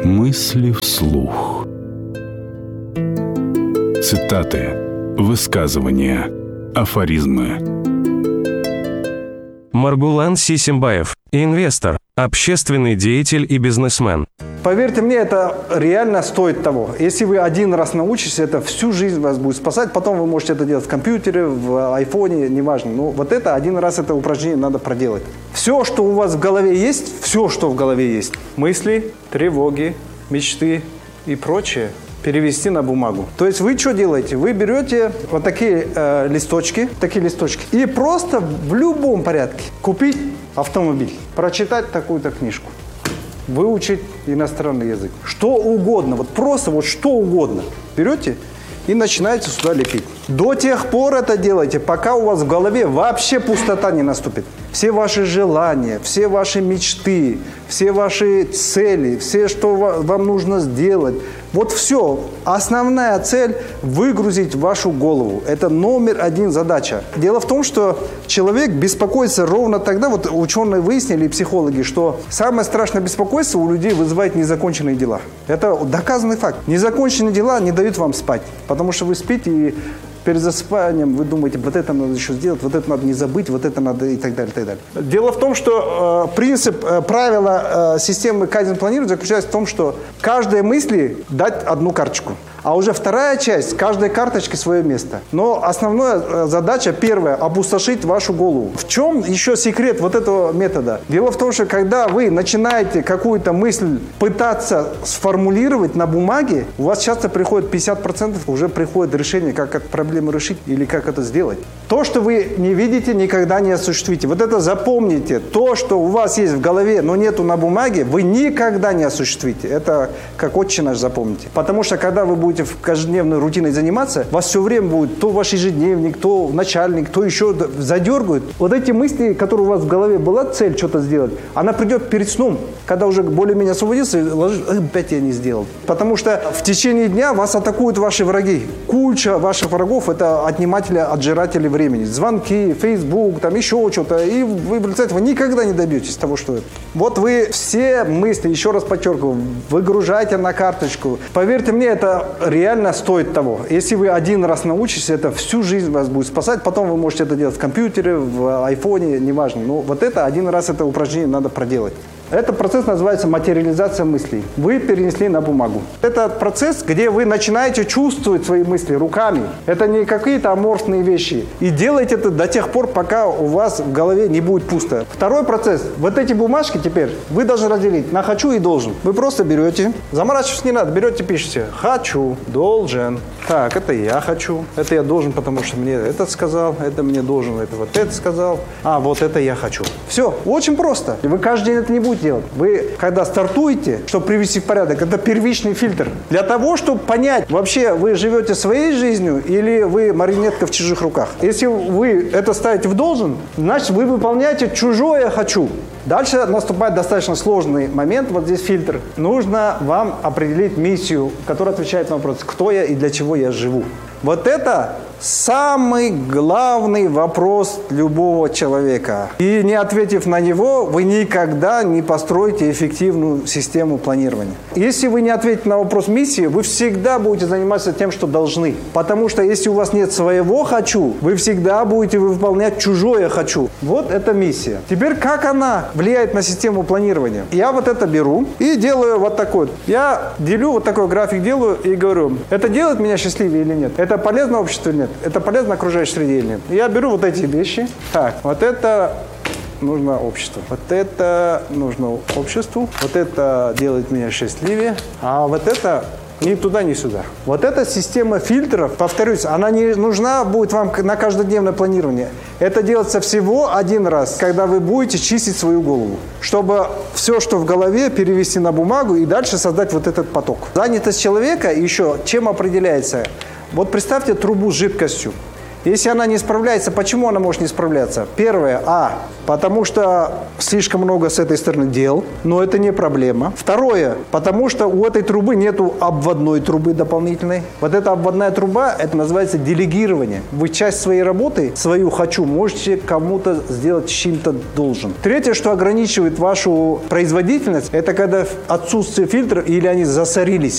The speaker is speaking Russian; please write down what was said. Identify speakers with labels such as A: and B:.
A: Мысли вслух. Цитаты, высказывания, афоризмы.
B: Маргулан Сисимбаев, инвестор, общественный деятель и бизнесмен.
C: Поверьте мне, это реально стоит того. Если вы один раз научитесь, это всю жизнь вас будет спасать. Потом вы можете это делать в компьютере, в айфоне, неважно. Но вот это один раз это упражнение надо проделать. Все, что у вас в голове есть, все, что в голове есть, мысли, тревоги, мечты и прочее, перевести на бумагу. То есть вы что делаете? Вы берете вот такие листочки, и просто в любом порядке купить автомобиль, прочитать такую-то книжку, выучить иностранный язык. Что угодно, вот просто вот что угодно. Берете и начинаете сюда лепить. До тех пор это делайте, пока у вас в голове вообще пустота не наступит. Все ваши желания, все ваши мечты, все ваши цели, все, что вам нужно сделать. Вот все. Основная цель – выгрузить вашу голову. Это номер один задача. Дело в том, что человек беспокоится ровно тогда, вот ученые выяснили, и психологи, что самое страшное беспокойство у людей вызывает незаконченные дела. Это доказанный факт. Незаконченные дела не дают вам спать, потому что вы спите и перед засыпанием вы думаете, вот это надо еще сделать, вот это надо не забыть, вот это надо и так далее, и так далее. Дело в том, что правило системы кайдзен-планирования заключается в том, что каждой мысли дать одну карточку. А уже вторая часть, каждой карточке свое место. Но основная задача, первая, опустошить вашу голову. В чем еще секрет вот этого метода? Дело в том, что когда вы начинаете какую-то мысль пытаться сформулировать на бумаге, у вас часто приходит 50% уже приходит решение, как эту проблему решить или как это сделать. То, что вы не видите, никогда не осуществите. Вот это запомните. То, что у вас есть в голове, но нету на бумаге, вы никогда не осуществите. Это как отче наш запомните. Потому что когда вы будете в каждодневной рутиной заниматься, вас все время будет то ваш ежедневник, то начальник, то еще задергают. Вот эти мысли, которые у вас в голове была цель что-то сделать, она придет перед сном, когда уже более-менее освободился, и ложишь, опять я не сделал. Потому что в течение дня вас атакуют ваши враги. Куча ваших врагов – это отниматели, отжиратели времени. Звонки, Facebook, там еще что-то. И вы, в результате, вы никогда не добьетесь того, что это. Вот вы все мысли, еще раз подчеркиваю, выгружайте на карточку. Поверьте мне, это реально стоит того. Если вы один раз научитесь, это всю жизнь вас будет спасать. Потом вы можете это делать в компьютере, в айфоне, неважно. Но вот это один раз это упражнение надо проделать. Этот процесс называется материализация мыслей. Вы перенесли на бумагу. Это процесс, где вы начинаете чувствовать свои мысли руками. Это не какие-то аморфные вещи. И делайте это до тех пор, пока у вас в голове не будет пусто. Второй процесс. Вот эти бумажки теперь вы должны разделить на «хочу» и «должен». Вы просто берете, заморачиваться не надо, берете, пишете «хочу», «должен». Так, это я хочу, это я должен, потому что мне этот сказал, это мне должен, это вот это сказал, а вот это я хочу. Все, очень просто. И вы каждый день это не будете делать. Вы, когда стартуете, чтобы привести в порядок, это первичный фильтр. Для того, чтобы понять, вообще вы живете своей жизнью или вы марионетка в чужих руках. Если вы это ставите в «должен», значит, вы выполняете чужое «хочу». Дальше наступает достаточно сложный момент, вот здесь фильтр. Нужно вам определить миссию, которая отвечает на вопрос, кто я и для чего я живу. Вот это самый главный вопрос любого человека. И не ответив на него, вы никогда не построите эффективную систему планирования. Если вы не ответите на вопрос миссии, вы всегда будете заниматься тем, что должны. Потому что если у вас нет своего «хочу», вы всегда будете выполнять чужое «хочу». Вот это миссия. Теперь как она влияет на систему планирования? Я вот это беру и делаю вот такой. Я делю, вот такой график делаю и говорю, это делает меня счастливее или нет? Это полезно обществу или нет? Это полезно окружающей среде или нет? Я беру вот эти вещи. Так, вот это нужно обществу. Вот это нужно обществу. Вот это делает меня счастливее. А вот это ни туда, ни сюда. Вот эта система фильтров, повторюсь, она не нужна будет вам на каждодневное планирование. Это делается всего один раз, когда вы будете чистить свою голову, чтобы все, что в голове, перевести на бумагу и дальше создать вот этот поток. Занятость человека еще чем определяется? Вот представьте трубу с жидкостью. Если она не справляется, почему она может не справляться? Первое, потому что слишком много с этой стороны дел, но это не проблема. Второе, потому что у этой трубы нету обводной трубы дополнительной. Вот эта обводная труба, это называется делегирование. Вы часть своей работы, свою хочу, можете кому-то сделать, чем-то должен. Третье, что ограничивает вашу производительность, это когда отсутствие фильтра или они засорились.